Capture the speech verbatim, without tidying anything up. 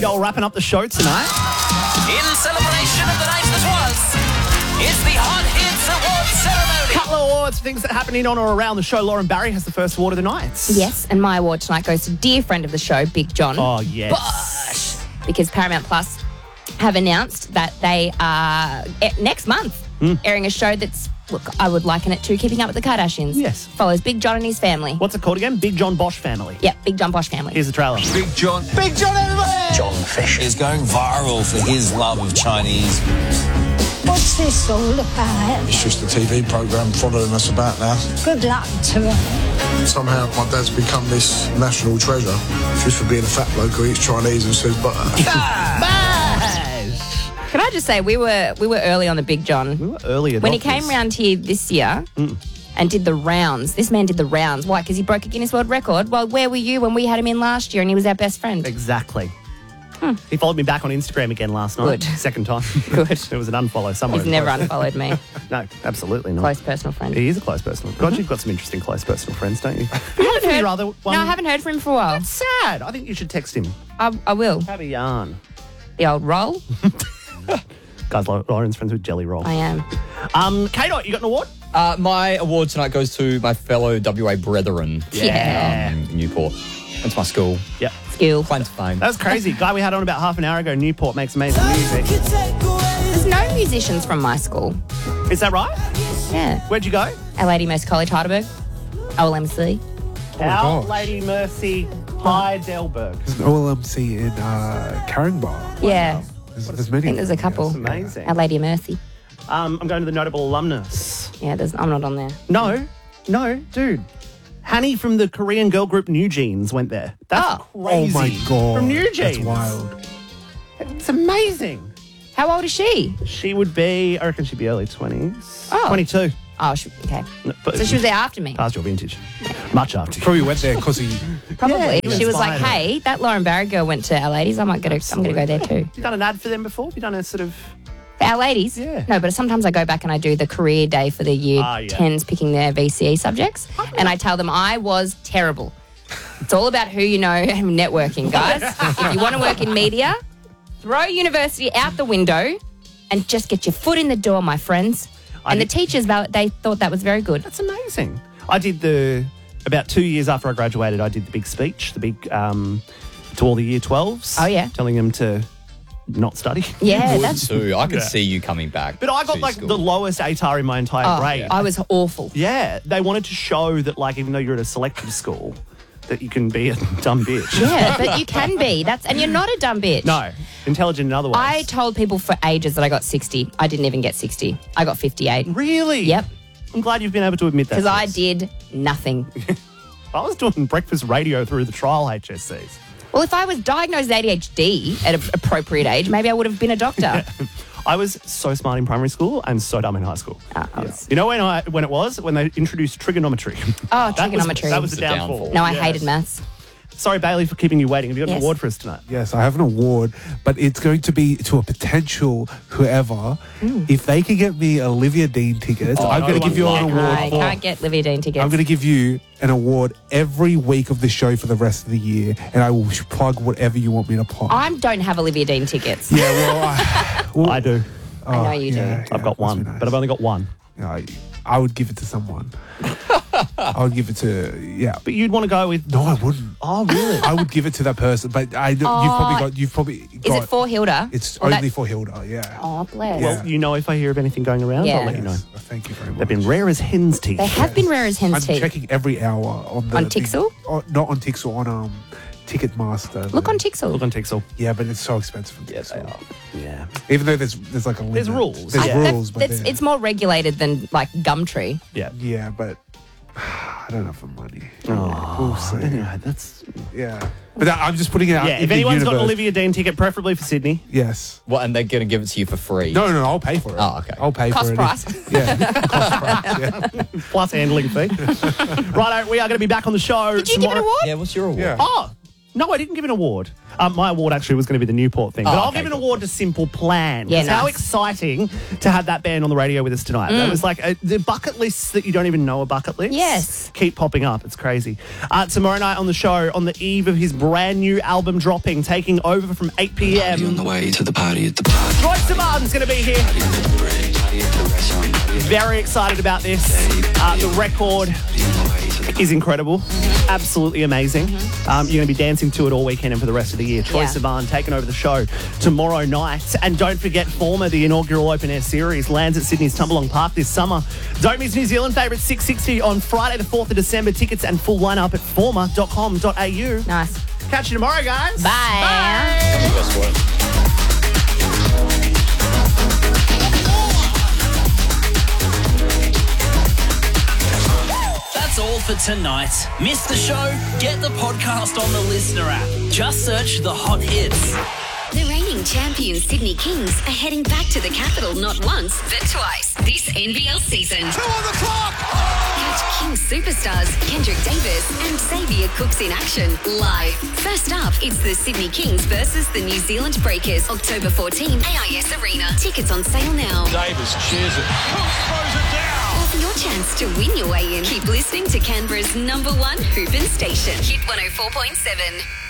Y'all wrapping up the show tonight. In celebration of the night that was, it's the Hot Hits Awards ceremony. Couple of awards, things that happen in on or around the show. Lauren Barry has the first award of the night. Yes, and my award tonight goes to dear friend of the show, Big John. Oh, yes. Bosh, because Paramount Plus have announced that they are eh, next month Mm. airing a show that's, look, I would liken it to Keeping Up with the Kardashians. Yes. Follows Big John and his family. What's it called again? Big John Bosch Family. Yeah, Big John Bosch family. Here's the trailer. Big John. Big John everywhere! John Fisher is going viral for his love of Chinese. What's this all about? It's just a T V programme following us about now. Good luck to her. Somehow my dad's become this national treasure just for being a fat bloke who eats Chinese and says butter. Can I just say, we were we were early on the Big John. We were early When he adopters. came round here this year Mm. and did the rounds, this man did the rounds. Why? Because he broke a Guinness World Record. Well, where were you when we had him in last year and he was our best friend? Exactly. He followed me back on Instagram again last night. Good. Second time. Good. It was an unfollow somewhere. He's in the never process. unfollowed me. No, absolutely not. Close personal friend. He is a close personal. God, you've got some interesting close personal friends, don't you? I haven't heard, rather no, one- I haven't heard from him for a while. That's sad. I think you should text him. I, I will. Have a yarn. The old roll. Guys, Lauren's friends with Jelly Roll. I am. Um, K-Dot, you got an award? Uh, my award tonight goes to my fellow W A brethren. Yeah. Um, in Newport. Went to my school. Yep. Skill. Claim to fame. That was crazy. Guy we had on about half an hour ago, Newport makes amazing music. There's no musicians from my school. Is that right? Yeah. Where'd you go? Our Lady Mercy College, Heidelberg. O L M C. Our gosh. Lady Mercy Heidelberg. There's an O L M C in uh, Caringbah. Yeah. There's, there's many. I think there's a of them, couple. yes. Amazing. Our Lady of Mercy. Um, I'm going to the notable alumnus. Yeah, there's, I'm not on there. No, no, dude. Hanny from the Korean girl group New Jeans went there. That's Oh. Oh crazy. my god. From New Jeans. That's wild. It's amazing. How old is she? She would be, I reckon she'd be early twenties. Oh. twenty-two. Oh, she, okay. No, but So she was there after me. past your vintage. Much after you. Probably went there because he. Probably. Yeah, you she was like, inspired her. hey, that Lauren Barry girl went to Our Ladies. I might go to, I'm going to go there too. Have you done an ad for them before? Have you done a sort of... For Our Ladies? Yeah. No, but sometimes I go back and I do the career day for the year Ah, yeah. tens picking their V C E subjects. And I tell them I was terrible. It's all about who you know and networking, guys. If you want to work in media, throw university out the window and just get your foot in the door, my friends. I And the did- teachers, they thought that was very good. That's amazing. I did the... About two years after I graduated, I did the big speech, the big... Um, to all the year twelves. Oh, yeah. Telling them to not study. Yeah, Would that's... too. I could see you coming back. But I got to like school. the lowest A T A R in my entire Oh, grade. I was awful. Yeah, they wanted to show that, like, even though you're at a selective school, that you can be a dumb bitch. Yeah, but you can be. That's and you're not a dumb bitch. No, intelligent in other ways. I told people for ages that I got sixty. I didn't even get sixty. I got fifty-eight. Really? Yep. I'm glad you've been able to admit that. Because I Sis. did nothing. I was doing breakfast radio through the trial H S Cs. Well, if I was diagnosed with A D H D at an appropriate age, maybe I would have been a doctor. I was so smart in primary school and so dumb in high school. Oh, I was- You know when I when it was? When they introduced trigonometry. Oh, That was- trigonometry. That was the It's a downfall. downfall. No, I Yes. hated maths. Sorry, Bailey, for keeping you waiting. Have you got an Yes. award for us tonight? Yes, I have an award, but it's going to be to a potential whoever. If they can get me Olivia Dean tickets, I'm no going to one give you an like award. I for- can't get Livia Dean tickets. I'm going to give you an award every week of the show for the rest of the year, and I will sh- plug whatever you want me to plug. I don't have Olivia Dean tickets. yeah, well, I, well, I do. I know you do. yeah, I've yeah, got must one, be nice. but I've only got one. Yeah, I, I would give it to someone. I would give it to yeah. But you'd want to go with... No, I wouldn't. Oh, really? I would give it to that person, but I know you've probably got you've probably got, Is it for Hilda? It's Or only that- for Hilda. Yeah. Oh, bless. Yeah. Well, you know if I hear of anything going around, Yeah. I'll let you know. Yes. Thank you very much. They've been rare as hen's teeth. They have been rare as hen's I'm teeth. checking every hour on the On thing- Tixel? oh, not on Tixel, on um Ticketmaster. Look on Tixel. Look on Tixel. Yeah, but it's so expensive on Yeah, they Tixel. are. Yeah. Even though there's there's like a limit. There's rules. There's I- rules, that- but that's, then- it's more regulated than like Gumtree. Yeah. yeah, but I don't have the money. Oh, We'll see. anyway, that's... Yeah, but that, I'm just putting it out. Yeah, in if the anyone's got an universe. Olivia Dean ticket, preferably for Sydney. Yes. What, and they're going to give it to you for free? No, no, no. I'll pay for it. Oh, okay. I'll pay Cost for it. price. Yeah, cost price. Yeah. Plus handling fee. Righto, we are going to be back on the show Did you give an tomorrow. award? Yeah, what's your award? Yeah. Oh, No, I didn't give an award. Um, my award actually was going to be the Newport thing. But Oh, I'll okay, give an cool. award to Simple Plan. Yeah, 'Cause how nice. exciting to have that band on the radio with us tonight. That was like a, the bucket lists that you don't even know are bucket lists. Yes. Keep popping up. It's crazy. Uh, tomorrow night on the show, on the eve of his brand new album dropping, taking over from eight p.m. On the way to the party at the party. Troy Sivan's going to be here. Very excited about this. Uh, the record is incredible. Absolutely amazing. Um, you're going to be dancing to it all weekend and for the rest of the year. Troy Yeah. Sivan taking over the show tomorrow night. And don't forget Former, the inaugural open air series, lands at Sydney's Tumbalong Park this summer. Don't miss New Zealand favourite six sixty on Friday the fourth of December. Tickets and full lineup at former dot com dot a u. Nice. Catch you tomorrow, guys. Bye. That's all for tonight. Miss the show? Get the podcast on the Listener app. Just search the hot hits. The reigning champion Sydney Kings are heading back to the capital not once, but twice this N B L season. Two on the clock! Catch Kings superstars Kendrick Davis and Xavier Cooks in action live. First up, it's the Sydney Kings versus the New Zealand Breakers, October fourteenth, A I S Arena. Tickets on sale now. Davis cheers it. Throws it down. Or for your chance to win your way in, keep listening to Canberra's number one hoopin' station, Hit one oh four point seven.